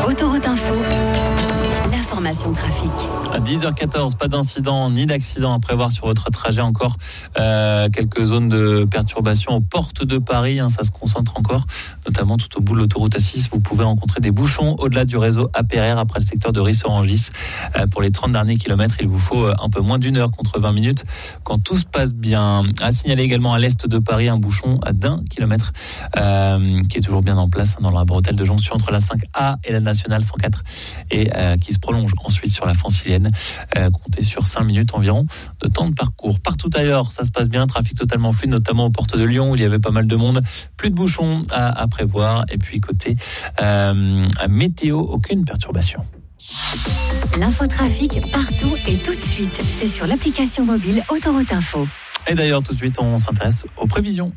Autoroute Info, l'information trafic. À 10h14, pas d'incident ni d'accident à prévoir sur votre trajet. Encore quelques zones de perturbation aux portes de Paris. Ça se concentre encore, notamment tout au bout de l'autoroute A6. Vous pouvez rencontrer des bouchons au-delà du réseau APRR après le secteur de Ris-Orangis. Pour les 30 derniers kilomètres, il vous faut un peu moins d'une heure contre 20 minutes quand tout se passe bien. À signaler également à l'est de Paris un bouchon d'1 kilomètre qui est toujours bien en place dans la bretelle de jonction entre la 5A et la nationale 104 et qui se prolonge ensuite sur la Francilienne. Comptez sur 5 minutes environ de temps de parcours. Partout ailleurs, ça se passe bien, trafic totalement fluide, notamment aux portes de Lyon où il y avait pas mal de monde. Plus de bouchons à prévoir. Et puis côté météo, aucune perturbation. L'infotrafic partout et tout de suite. C'est sur l'application mobile Autoroute Info. Et d'ailleurs, tout de suite, on s'intéresse aux prévisions.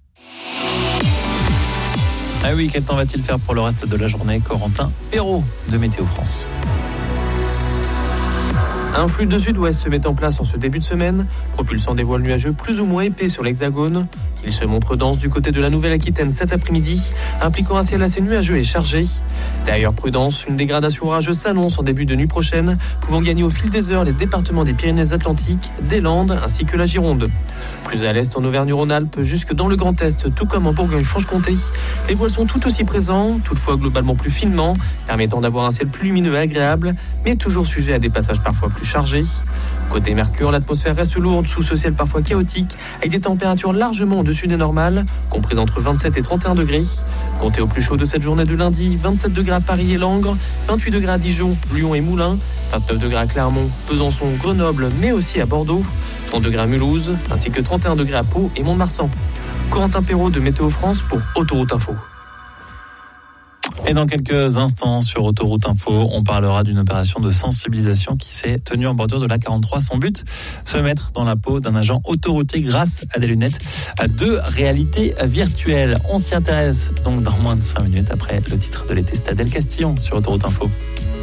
Ah oui, quel temps va-t-il faire pour le reste de la journée? Corentin Perrault de Météo France. Un flux de sud-ouest se met en place en ce début de semaine, propulsant des voiles nuageux plus ou moins épais sur l'Hexagone. Il se montre dense du côté de la Nouvelle-Aquitaine cet après-midi, impliquant un ciel assez nuageux et chargé. D'ailleurs, prudence, une dégradation orageuse s'annonce en début de nuit prochaine, pouvant gagner au fil des heures les départements des Pyrénées-Atlantiques, des Landes ainsi que la Gironde. Plus à l'est en Auvergne-Rhône-Alpes, jusque dans le Grand Est, tout comme en Bourgogne-Franche-Comté, les voiles sont tout aussi présents, toutefois globalement plus finement, permettant d'avoir un ciel plus lumineux et agréable, mais toujours sujet à des passages parfois plus chargés. Côté Mercure, l'atmosphère reste lourde sous ce ciel parfois chaotique, avec des températures largement au-dessus des normales, comprises entre 27 et 31 degrés. Comptez au plus chaud de cette journée de lundi, 27 degrés à Paris et Langres, 28 degrés à Dijon, Lyon et Moulins, 29 degrés à Clermont, Besançon, Grenoble, mais aussi à Bordeaux, 30 degrés à Mulhouse, ainsi que 31 degrés à Pau et Mont-de-Marsan. Corentin Perrault de Météo France pour Autoroute Info. Et dans quelques instants sur Autoroute Info, on parlera d'une opération de sensibilisation qui s'est tenue en bordure de l'A43. Son but, se mettre dans la peau d'un agent autoroutier grâce à des lunettes de réalité virtuelle. On s'y intéresse donc dans moins de 5 minutes après le titre de l'été. Stadel Castillon sur Autoroute Info.